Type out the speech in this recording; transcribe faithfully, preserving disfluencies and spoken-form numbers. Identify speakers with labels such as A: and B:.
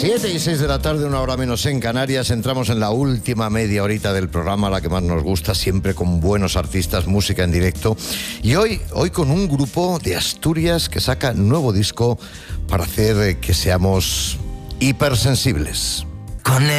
A: Siete y seis de la tarde, una hora menos en Canarias. Entramos en la última media horita del programa, la que más nos gusta, siempre con buenos artistas, música en directo. Y hoy, hoy con un grupo de Asturias que saca nuevo disco para hacer que seamos hipersensibles.
B: Con